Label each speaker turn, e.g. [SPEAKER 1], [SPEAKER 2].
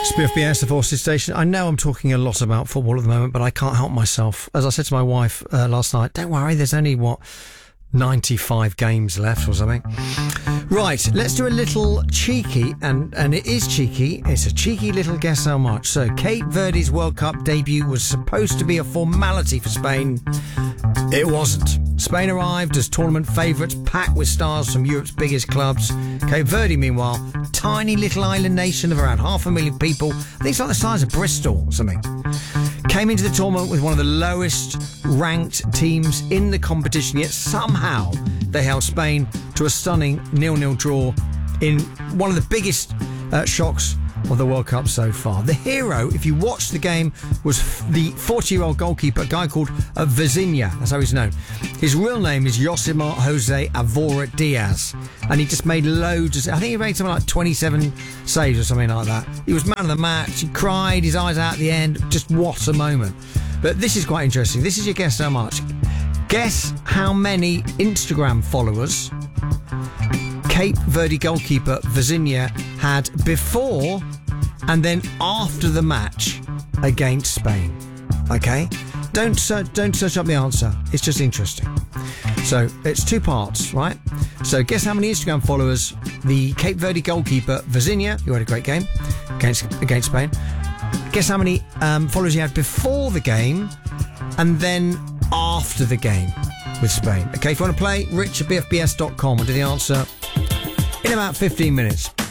[SPEAKER 1] BFBS, the Forces Station. I know I'm talking a lot about football at the moment, but I can't help myself. As I said to my wife last night, don't worry, there's only, 95 games left or something. Right, let's do a little cheeky, and it is cheeky. It's a cheeky little guess how much. So, Cape Verde's World Cup debut was supposed to be a formality for Spain. It wasn't. Spain arrived as tournament favourites, packed with stars from Europe's biggest clubs. Cape Verde, meanwhile, tiny little island nation of around 500,000 people. I think it's like the size of Bristol or something. Came into the tournament with one of the lowest ranked teams in the competition, yet somehow they held Spain to a stunning 0-0 draw in one of the biggest shocks of the World Cup so far. The hero, if you watch the game, was the 40-year-old goalkeeper, a guy called Vizinha. That's how he's known. His real name is Yosimar Jose Avora Diaz, and he just made loads of... I think he made something like 27 saves or something like that. He was man of the match. He cried his eyes out at the end. Just what a moment. But this is quite interesting. This is your guess how much. Guess how many Instagram followers Cape Verde goalkeeper Vizinha had before and then after the match against Spain. Okay? Don't search up the answer. It's just interesting. So it's two parts, right? So guess how many Instagram followers the Cape Verde goalkeeper Vizinha, who had a great game against Spain, guess how many followers he had before the game and then after the game with Spain. Okay, if you want to play, rich@bfbs.com. I'll do the answer in about 15 minutes.